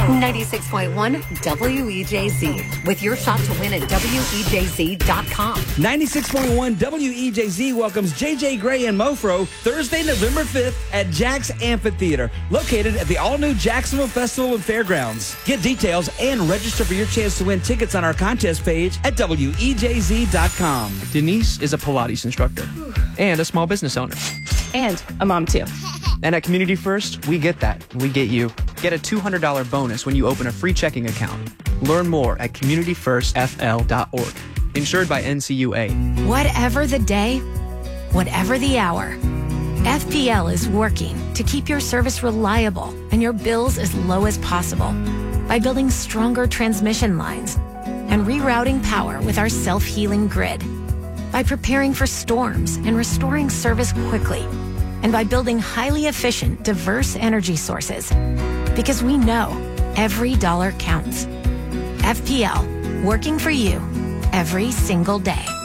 96.1 WEJZ with your shot to win at WEJZ.com. 96.1 WEJZ welcomes JJ Gray and Mofro Thursday, November 5th at Jack's Amphitheater, located at the all-new Jacksonville Festival and Fairgrounds. Get details and register for your chance to win tickets on our contest page at WEJZ.com. Denise is a Pilates instructor and a small business owner. And a mom, too. And at Community First, we get that. We get you. Get a $200 bonus when you open a free checking account. Learn more at communityfirstfl.org. Insured by NCUA. Whatever the day, whatever the hour, FPL is working to keep your service reliable and your bills as low as possible by building stronger transmission lines and rerouting power with our self-healing grid, by preparing for storms and restoring service quickly, and by building highly efficient, diverse energy sources. Because we know every dollar counts. FPL, working for you every single day.